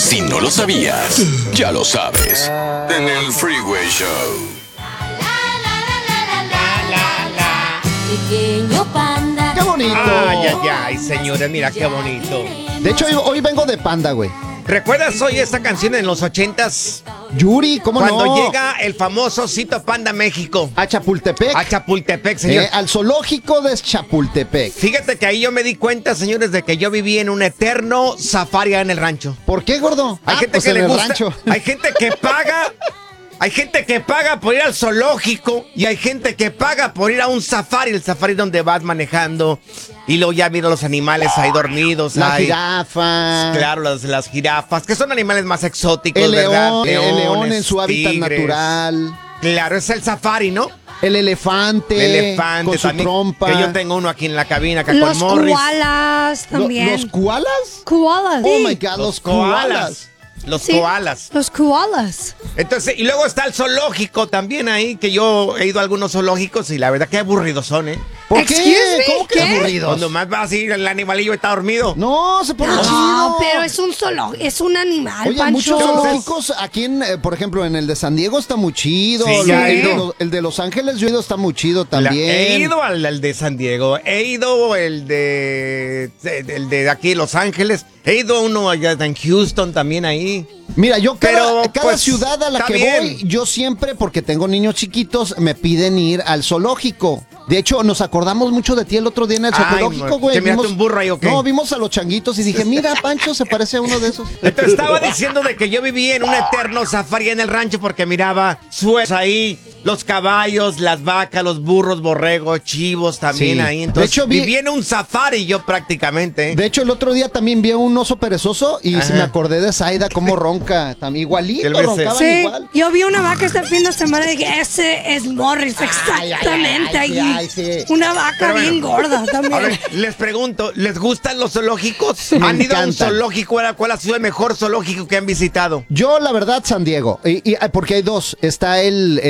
Si no lo sabías, ya lo sabes. En el Freeway Show. Pequeño panda. ¡Qué bonito! Ay, señores, mira qué bonito. De hecho, hoy vengo de panda, güey. ¿Recuerdas hoy esta canción en los 80s? Yuri, ¿cómo Cuando no? llega el famoso Osito Panda a México. A Chapultepec. A Chapultepec, señor. Al zoológico de Chapultepec. Fíjate que ahí yo me di cuenta, señores, de que yo viví en un eterno safari en el rancho. ¿Por qué, gordo? Hay gente pues que en le el gusta. rancho. Hay gente que paga. Hay gente que paga por ir al zoológico y hay gente que paga por ir a un safari. El safari donde vas manejando y luego ya miran los animales ahí dormidos. La jirafa. Claro, las jirafas, que son animales más exóticos, El ¿verdad? león, el león en su hábitat tigres. natural. Claro, es el safari, ¿no? El elefante. Con su también, trompa. que yo tengo uno aquí en la cabina, acá Los con Morris. koalas también. ¿Los koalas? Koalas. Oh sí. my God, los koalas. Los Sí, koalas. Los koalas. Entonces, y luego está el zoológico también ahí, que yo he ido a algunos zoológicos y la verdad que aburridos son, ¿eh? ¿Por Excuse qué? me, ¿Cómo que ¿qué? aburridos? Cuando más vas a ir, el animalillo está dormido. No, se pone No, chido. pero es un zoológico, es un animal, Oye, Pancho. muchos zoológicos aquí, por ejemplo, en el de San Diego está muy chido. Sí, ya he el, de ido. el de Los Ángeles yo he ido, está muy chido también. He ido al de San Diego, he ido el de aquí, Los Ángeles, he ido uno allá en Houston también ahí. Mira, yo Pero, cada pues, ciudad a la está que bien. voy, yo siempre, porque tengo niños chiquitos, me piden ir al zoológico. De hecho, nos acordamos mucho de ti el otro día en el Ay, zoológico, güey. ¿que miraste un burro ahí o qué? No, vimos a los changuitos y dije, mira, Pancho se parece a uno de esos. Te estaba diciendo de que yo viví en un eterno safari en el rancho porque miraba suelos ahí, los caballos, las vacas, los burros, borregos, chivos también Sí. ahí. Entonces, De hecho, viví en un safari yo prácticamente. De hecho, el otro día también vi a un oso perezoso y Ajá. me acordé de Zaida, cómo ronca. También igualito, El BC. roncaban Sí, igual. yo vi una vaca este fin de semana y dije, ese es Morris, exactamente ay, allí. ay, sí. Una vaca Pero bueno, bien gorda A también. ver, les pregunto, ¿les gustan los zoológicos? Me ¿Han ido a un encantan. zoológico? ¿Cuál ha sido el mejor zoológico que han visitado? Yo, la verdad, San Diego. Porque hay dos. Está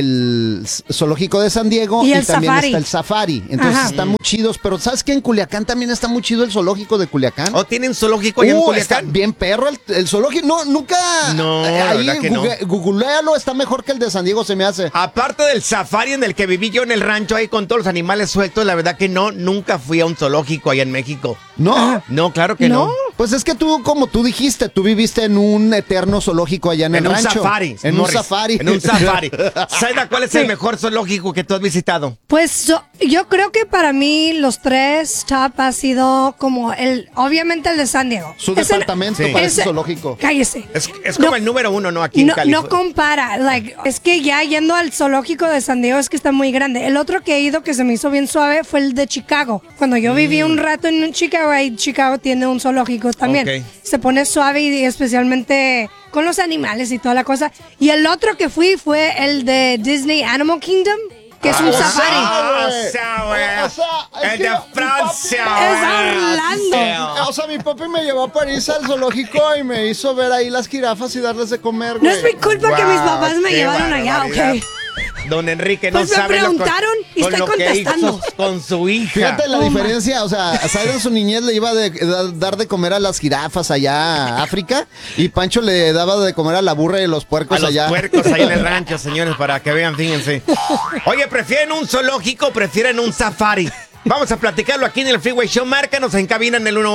el zoológico de San Diego Y y el también safari. está el safari. Entonces Ajá. están muy chidos. Pero ¿sabes qué? En Culiacán también está muy chido el zoológico de Culiacán. ¿O tienen zoológico allá en Está Culiacán? bien perro el zoológico. No, nunca. No, la ahí verdad que no. googlealo, está mejor que el de San Diego, se me hace. Aparte del safari en el que viví yo en el rancho ahí con todos los animales sueltos, la verdad que no, nunca fui a un zoológico allá en México. No. No, claro que no. Pues es que tú, como tú dijiste, tú viviste en un eterno zoológico allá en el un rancho. safari. En Morris, un safari. En un safari. Saida, ¿cuál es el mejor zoológico que tú has visitado? Pues yo creo que para mí los tres top ha sido como obviamente el de San Diego. Su Ese- departamento sí. parece ese- zoológico. Cállese. Es como No. el número uno, ¿no? Aquí en No California. compara, es que ya yendo al zoológico de San Diego es que está muy grande. El otro que he ido que se me hizo bien suave fue el de Chicago. Cuando yo viví un rato en Chicago, ahí Chicago tiene un zoológico también. Ok. Se pone suave y especialmente con los animales y toda la cosa. Y el otro que fui fue el de Disney Animal Kingdom, que es un safari. güey. O sea, O sea, es el que de mi papi- Francia. Es Orlando. O sea, mi papi me llevó a París al zoológico y me hizo ver ahí las jirafas y darles de comer, No güey. es mi culpa que mis papás me Qué llevaron allá, barbaridad. ¿ok? Don Enrique no Pues me sabe lo preguntaron y con estoy lo que hizo contestando. con su hija. Fíjate la diferencia, o sea, Zaida en su niñez le iba a dar de comer a las jirafas allá a África y Pancho le daba de comer a la burra y los puercos A los allá. puercos ahí en el rancho, señores, para que vean, fíjense. Oye, ¿prefieren un zoológico o prefieren un safari? Vamos a platicarlo aquí en el Freeway Show. Márcanos en cabina en el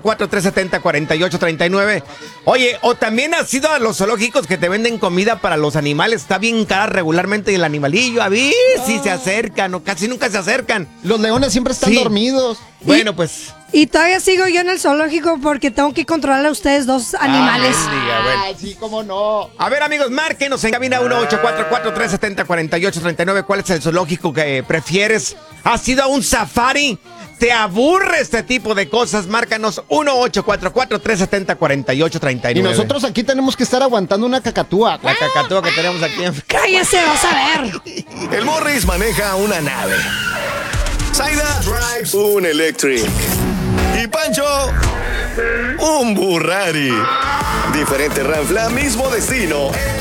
1844-370-4839. Oye, o también has ido a los zoológicos que te venden comida para los animales. Está bien cara regularmente el animalillo. A ver si se acercan o casi nunca se acercan. Los leones siempre están Sí. dormidos. Bueno, pues... Y todavía sigo yo en el zoológico porque tengo que controlar a ustedes dos animales. Diga, bueno. Ay, sí, cómo no. A ver, amigos, márquenos en cabina 1844-370-4839. ¿Cuál es el zoológico que prefieres? ¿Has ido a un safari? ¿Te aburre este tipo de cosas? Márcanos 1844-370-4839. Y nosotros aquí tenemos que estar aguantando una cacatúa. La cacatúa que tenemos aquí en... Cállese, vas a ver. El Morris maneja una nave. Zaida drives un Electric. Y Pancho, un Burrari. Diferente ranfla, mismo destino.